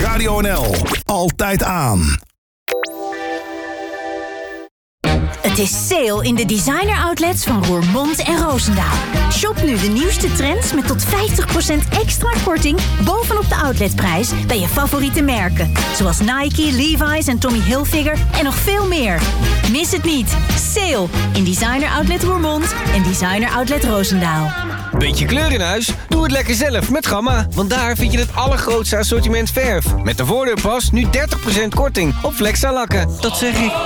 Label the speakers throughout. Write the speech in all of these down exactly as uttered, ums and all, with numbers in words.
Speaker 1: Radio N L. Altijd aan.
Speaker 2: Het is sale in de designer outlets van Roermond en Roosendaal. Shop nu de nieuwste trends met tot vijftig procent extra korting bovenop de outletprijs bij je favoriete merken. Zoals Nike, Levi's en Tommy Hilfiger en nog veel meer. Mis het niet. Sale in designer outlet Roermond en designer outlet Roosendaal.
Speaker 3: Beetje kleur in huis? Doe het lekker zelf met Gamma. Want daar vind je het allergrootste assortiment verf. Met de voordeurpas nu dertig procent korting op Flexa-lakken. Dat zeg ik.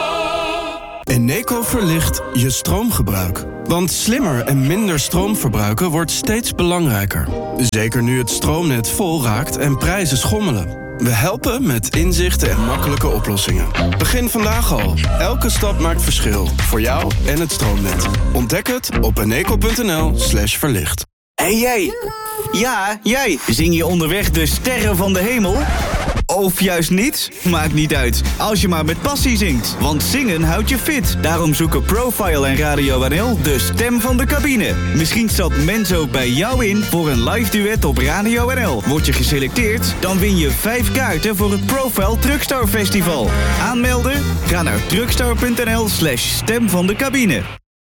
Speaker 4: Eneco verlicht je stroomgebruik. Want slimmer en minder stroom verbruiken wordt steeds belangrijker. Zeker nu het stroomnet vol raakt en prijzen schommelen. We helpen met inzichten en makkelijke oplossingen. Begin vandaag al. Elke stap maakt verschil. Voor jou en het stroomnet. Ontdek het op eneco.nl slash verlicht.
Speaker 5: Hé hey, jij! Ja, jij! Zing je onderweg de sterren van de hemel? Of juist niet? Maakt niet uit. Als je maar met passie zingt. Want zingen houdt je fit. Daarom zoeken Profile en Radio N L de stem van de cabine. Misschien zat Menzo bij jou in voor een live duet op Radio N L. Word je geselecteerd? Dan win je vijf kaarten voor het Profile Truckstar Festival. Aanmelden? Ga naar truckstar.nl slash stem van de cabine.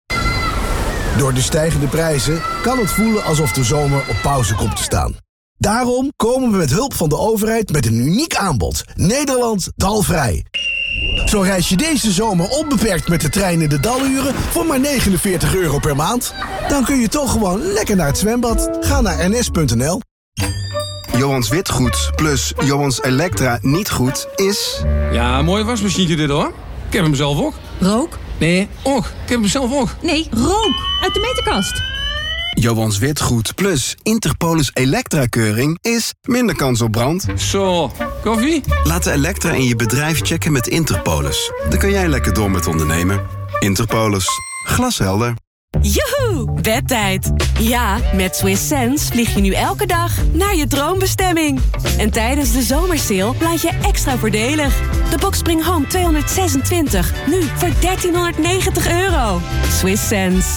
Speaker 6: Door de stijgende prijzen kan het voelen alsof de zomer op pauze komt te staan. Daarom komen we met hulp van de overheid met een uniek aanbod. Nederland dalvrij. Zo reis je deze zomer onbeperkt met de trein in de daluren voor maar negenenveertig euro per maand. Dan kun je toch gewoon lekker naar het zwembad. Ga naar n s punt n l.
Speaker 7: Johans Witgoed plus Johans Elektra niet goed is...
Speaker 8: Ja, mooie wasmachine dit hoor. Ik heb hem zelf ook.
Speaker 9: Rook?
Speaker 8: Nee, och, ik heb hem zelf ook.
Speaker 9: Nee, rook. Uit de meterkast.
Speaker 7: Johans Witgoed plus Interpolis Elektra-keuring is minder kans op brand.
Speaker 8: Zo, koffie?
Speaker 7: Laat de Elektra in je bedrijf checken met Interpolis. Dan kun jij lekker door met ondernemen. Interpolis. Glashelder.
Speaker 10: Joehoe, bedtijd. Ja, met Swiss Sense vlieg je nu elke dag naar je droombestemming. En tijdens de zomersale laat je extra voordelig. De Box Spring Home tweehonderdzesentwintig, nu voor dertienhonderdnegentig euro. Swiss Sense.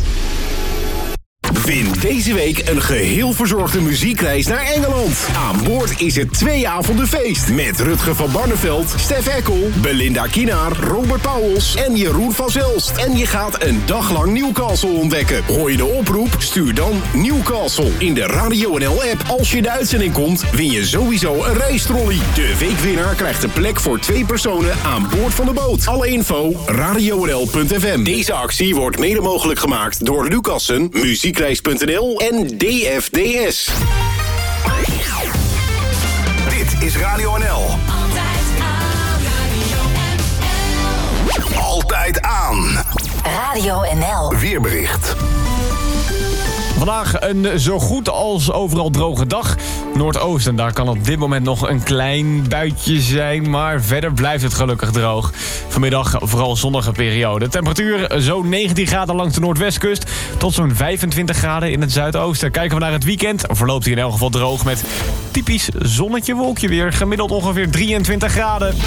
Speaker 11: Win deze week een geheel verzorgde muziekreis naar Engeland. Aan boord is het twee avonden feest. Met Rutger van Barneveld, Stef Eckel, Belinda Kienaar, Robert Pauwels en Jeroen van Zelst. En je gaat een dag lang Newcastle ontdekken. Hoor je de oproep? Stuur dan Newcastle in de Radio N L-app. Als je de uitzending komt, win je sowieso een reistrolley. De weekwinnaar krijgt een plek voor twee personen aan boord van de boot. Alle info, radio n l punt f m. Deze actie wordt mede mogelijk gemaakt door Lucassen, muziekreis punt n l en D F D S.
Speaker 1: Dit is Radio N L. Altijd aan. Radio N L. Altijd aan.
Speaker 2: Radio N L.
Speaker 1: Weerbericht.
Speaker 12: Vandaag een zo goed als overal droge dag. Noordoosten, daar kan op dit moment nog een klein buitje zijn, maar verder blijft het gelukkig droog. Vanmiddag vooral zonnige periode. Temperatuur zo'n negentien graden langs de noordwestkust tot zo'n vijfentwintig graden in het zuidoosten. Kijken we naar het weekend, verloopt hij in elk geval droog met typisch zonnetje-wolkje weer. Gemiddeld ongeveer drieëntwintig graden.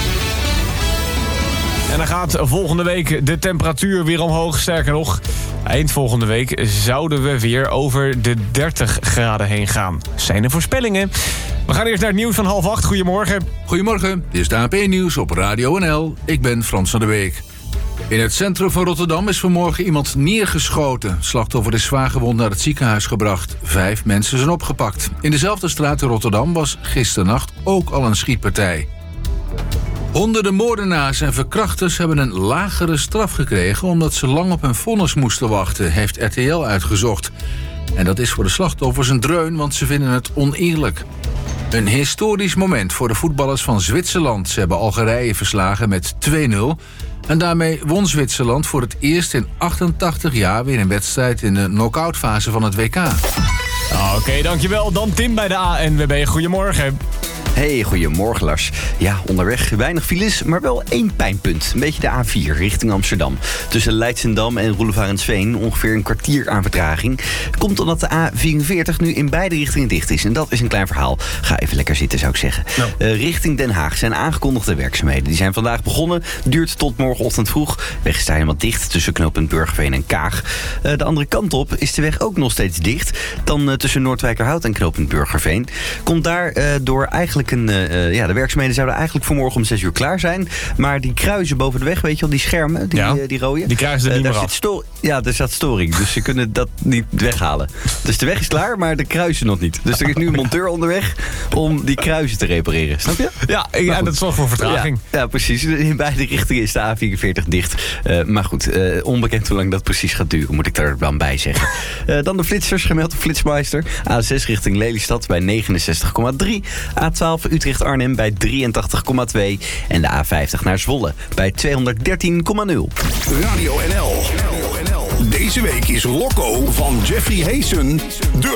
Speaker 12: En dan gaat volgende week de temperatuur weer omhoog. Sterker nog, eind volgende week zouden we weer over de dertig graden heen gaan. Zijn er voorspellingen? We gaan eerst naar het nieuws van half acht. Goedemorgen.
Speaker 13: Goedemorgen, dit is de A P Nieuws op Radio N L. Ik ben Frans van der Beek. In het centrum van Rotterdam is vanmorgen iemand neergeschoten. Het slachtoffer is zwaargewond naar het ziekenhuis gebracht. Vijf mensen zijn opgepakt. In dezelfde straat in Rotterdam was gisternacht ook al een schietpartij. Honderden moordenaars en verkrachters hebben een lagere straf gekregen omdat ze lang op hun vonnis moesten wachten, heeft R T L uitgezocht. En dat is voor de slachtoffers een dreun, want ze vinden het oneerlijk. Een historisch moment voor de voetballers van Zwitserland. Ze hebben Algerije verslagen met twee nul. En daarmee won Zwitserland voor het eerst in achtentachtig jaar weer een wedstrijd in de knock-out fase van het W K.
Speaker 12: Oké, okay, dankjewel. Dan Tim bij de A N W B. Goedemorgen.
Speaker 14: Hey, goedemorgen Lars. Ja, onderweg weinig files, maar wel één pijnpunt. Een beetje de A vier richting Amsterdam. Tussen Leidschendam en Roelevarensveen ongeveer een kwartier aan vertraging. Komt omdat de A vierenveertig nu in beide richtingen dicht is. En dat is een klein verhaal. Ga even lekker zitten, zou ik zeggen. Nou. Uh, richting Den Haag zijn aangekondigde werkzaamheden. Die zijn vandaag begonnen. Duurt tot morgenochtend vroeg. Weg is daar helemaal dicht tussen knooppunt Burgerveen en Kaag. Uh, de andere kant op is de weg ook nog steeds dicht. Dan uh, tussen Noordwijkerhout en knooppunt Burgerveen. Komt daar uh, door eigenlijk eigenlijk een... Uh, ja, de werkzaamheden zouden eigenlijk voor morgen om zes uur klaar zijn. Maar die kruisen boven de weg, weet je wel, die schermen, die,
Speaker 12: ja,
Speaker 14: uh, die rode.
Speaker 12: Die kruisen er uh, niet meer af.
Speaker 14: Sto- ja, er staat storing, dus ze kunnen dat niet weghalen. Dus de weg is klaar, maar de kruisen nog niet. Dus er is nu een monteur onderweg om die kruisen te repareren. Snap je?
Speaker 12: Ja, ja dat zorgt voor vertraging.
Speaker 14: Ja, ja, precies. In beide richtingen is de A vierenveertig dicht. Uh, maar goed, uh, onbekend hoe lang dat precies gaat duren, moet ik daar dan bij zeggen. Uh, dan de flitsers, gemeld op Flitsmeister. A zes richting Lelystad bij negenenzestig komma drie. A twaalf Utrecht-Arnhem bij drieëntachtig komma twee. En de A vijftig naar Zwolle bij tweehonderddertien komma nul.
Speaker 1: Radio N L. Deze week is Loco van Jeffrey Hayson de